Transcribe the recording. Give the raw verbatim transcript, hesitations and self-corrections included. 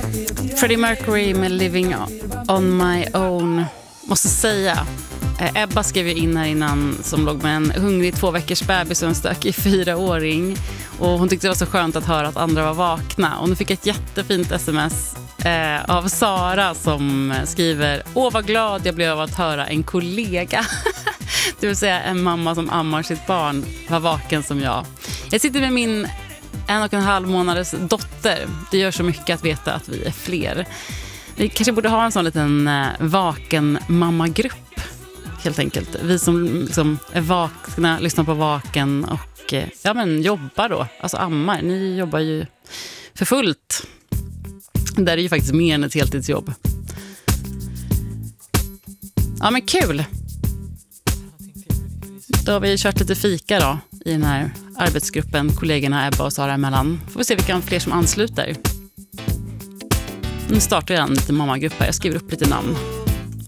Freddie Mercury med Living on my own. Måste säga, Ebba skrev ju in här innan som låg med en hungrig två veckors bebis och en stökig fyraåring. Och hon tyckte det var så skönt att höra att andra var vakna. Och nu fick jag ett jättefint sms eh, av Sara som skriver: åh vad glad jag blev av att höra en kollega. Det vill säga en mamma som ammar sitt barn var vaken som jag. Jag sitter med min en och en halv månaders dotter. Det gör så mycket att veta att vi är fler. Vi kanske borde ha en sån liten eh, vaken mammagrupp helt enkelt. Vi som liksom är vakna, lyssnar på vaken och eh, ja, men jobbar då. Alltså ammar. Ni jobbar ju för fullt. Det är ju faktiskt mer än ett heltidsjobb. Ja men kul. Då har vi kört lite fika då i den här arbetsgruppen, kollegorna Ebba och Sara emellan. Får vi se vilka fler som ansluter. Nu startar jag en liten mammagrupp här. Jag skriver upp lite namn.